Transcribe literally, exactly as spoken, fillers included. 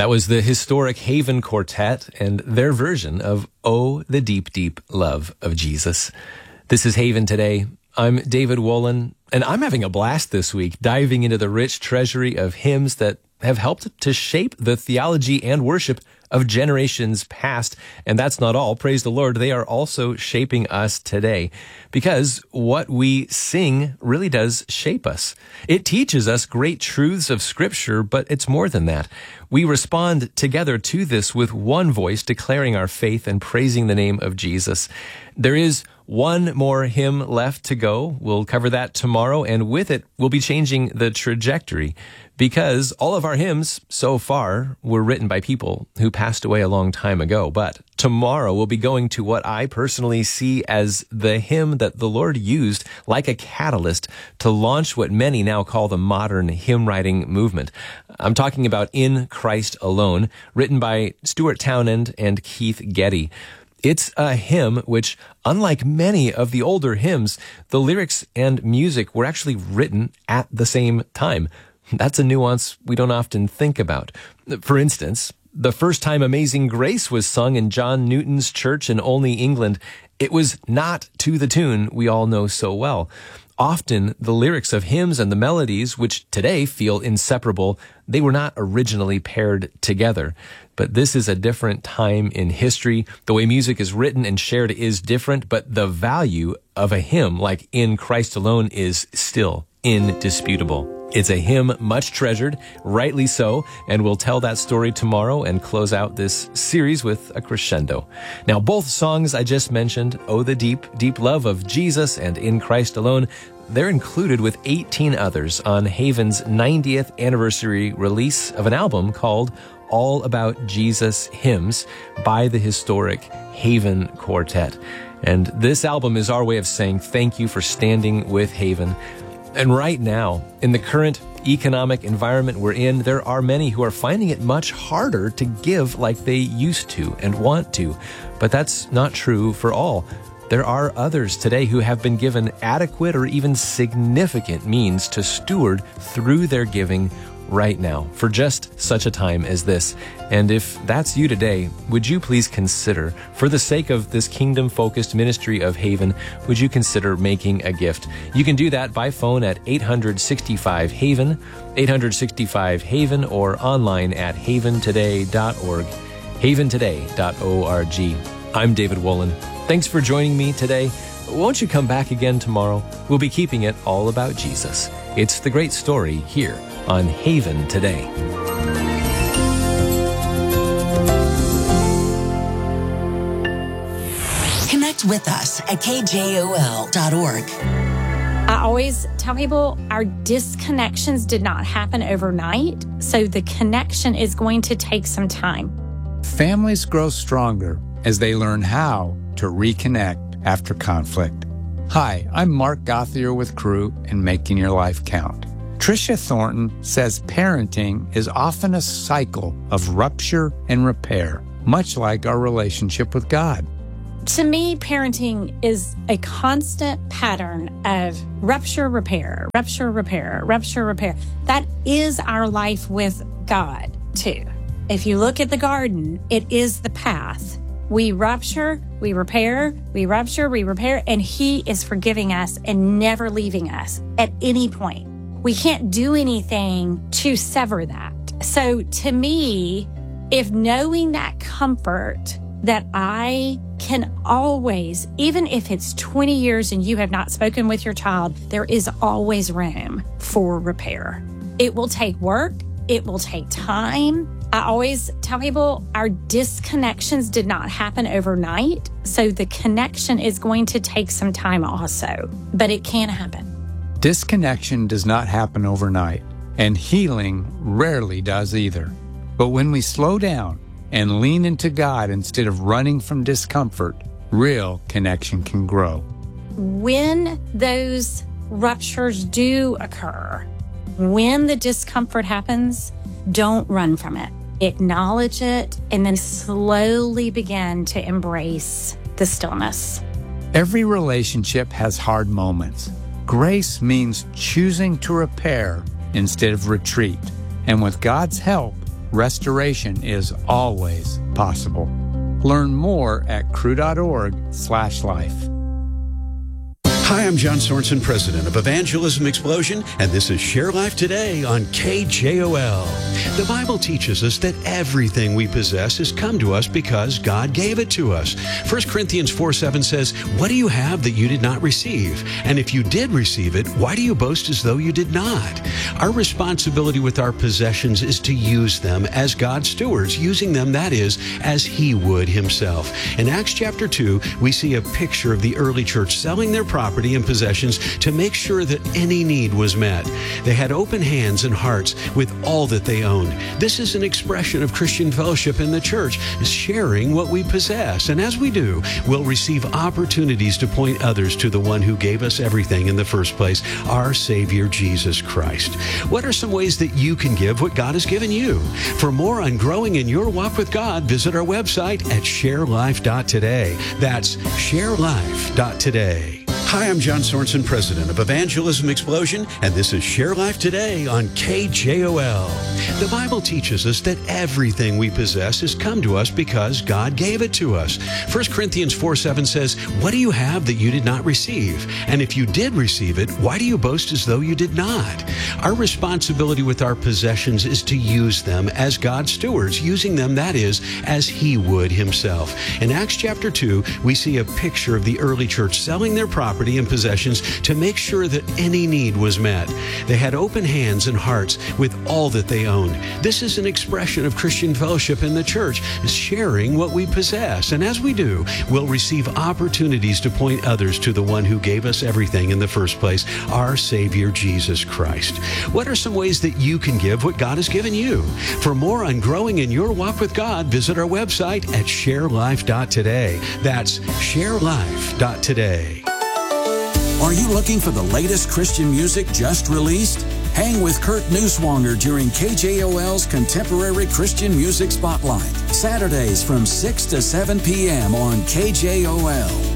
That was the historic Haven Quartet and their version of Oh, the Deep, Deep Love of Jesus. This is Haven Today. I'm David Wolin, and I'm having a blast this week diving into the rich treasury of hymns that have helped to shape the theology and worship of generations past. And that's not all. Praise the Lord. They are also shaping us today, because what we sing really does shape us. It teaches us great truths of Scripture, but it's more than that. We respond together to this with one voice, declaring our faith and praising the name of Jesus. There is one more hymn left to go. We'll cover that tomorrow, and with it, we'll be changing the trajectory, because all of our hymns so far were written by people who passed away a long time ago. But tomorrow we'll be going to what I personally see as the hymn that the Lord used like a catalyst to launch what many now call the modern hymn writing movement. I'm talking about In Christ Alone, written by Stuart Townend and Keith Getty. It's a hymn which, unlike many of the older hymns, the lyrics and music were actually written at the same time. That's a nuance we don't often think about. For instance, the first time Amazing Grace was sung in John Newton's church in Olney, England, it was not to the tune we all know so well. Often, the lyrics of hymns and the melodies, which today feel inseparable, they were not originally paired together. But this is a different time in history. The way music is written and shared is different, but the value of a hymn like In Christ Alone is still indisputable. It's a hymn much treasured, rightly so, and we'll tell that story tomorrow and close out this series with a crescendo. Now, both songs I just mentioned, Oh, the Deep, Deep Love of Jesus and In Christ Alone, they're included with eighteen others on Haven's ninetieth anniversary release of an album called All About Jesus Hymns by the historic Haven Quartet. And this album is our way of saying thank you for standing with Haven. And right now, in the current economic environment we're in, there are many who are finding it much harder to give like they used to and want to. But that's not true for all. There are others today who have been given adequate or even significant means to steward through their giving right now for just such a time as this. And if that's you today, would you please consider, for the sake of this kingdom-focused ministry of Haven, would you consider making a gift? You can do that by phone at eight hundred sixty-five Haven, eight hundred sixty-five Haven, or online at haven today dot org, haven today dot org. I'm David Wolin. Thanks for joining me today. Won't you come back again tomorrow? We'll be keeping it all about Jesus. It's the great story here on Haven Today. Connect with us at K J O L dot org. I always tell people our disconnections did not happen overnight, so the connection is going to take some time. Families grow stronger as they learn how to reconnect after conflict. Hi, I'm Mark Gothier with Crew and Making Your Life Count. Tricia Thornton says parenting is often a cycle of rupture and repair, much like our relationship with God. To me, parenting is a constant pattern of rupture, repair, rupture, repair, rupture, repair. That is our life with God, too. If you look at the garden, it is the path. We rupture, we repair, we rupture, we repair, and He is forgiving us and never leaving us at any point. We can't do anything to sever that. So to me, if knowing that comfort that I can always, even if it's twenty years and you have not spoken with your child, there is always room for repair. It will take work. It will take time. I always tell people our disconnections did not happen overnight. So the connection is going to take some time also, but it can happen. Disconnection does not happen overnight, and healing rarely does either. But when we slow down and lean into God instead of running from discomfort, real connection can grow. When those ruptures do occur, when the discomfort happens, don't run from it. Acknowledge it and then slowly begin to embrace the stillness. Every relationship has hard moments. Grace means choosing to repair instead of retreat. And with God's help, restoration is always possible. Learn more at cru.org slash life. Hi, I'm John Sorensen, president of Evangelism Explosion, and this is Share Life Today on K J O L. The Bible teaches us that everything we possess has come to us because God gave it to us. First Corinthians four seven says, "What do you have that you did not receive? And if you did receive it, why do you boast as though you did not?" Our responsibility with our possessions is to use them as God's stewards, using them, that is, as He would Himself. In Acts chapter two, we see a picture of the early church selling their property and possessions to make sure that any need was met. They had open hands and hearts with all that they owned. This is an expression of Christian fellowship in the church, sharing what we possess. And as we do, we'll receive opportunities to point others to the one who gave us everything in the first place, our Savior, Jesus Christ. What are some ways that you can give what God has given you? For more on growing in your walk with God, visit our website at share life dot today. That's share life dot today. Hi, I'm John Sorensen, president of Evangelism Explosion, and this is Share Life Today on K J O L. The Bible teaches us that everything we possess has come to us because God gave it to us. First Corinthians four seven says, "What do you have that you did not receive? And if you did receive it, why do you boast as though you did not?" Our responsibility with our possessions is to use them as God's stewards, using them, that is, as He would Himself. In Acts chapter two, we see a picture of the early church selling their property and possessions to make sure that any need was met. They had open hands and hearts with all that they owned. This is an expression of Christian fellowship in the church, sharing what we possess. And as we do, we'll receive opportunities to point others to the one who gave us everything in the first place, our Savior, Jesus Christ. What are some ways that you can give what God has given you? For more on growing in your walk with God, visit our website at share life dot today. That's share life dot today. Are you looking for the latest Christian music just released? Hang with Kurt Neuswanger during K J O L's Contemporary Christian Music Spotlight, Saturdays from six to seven p.m. on K J O L.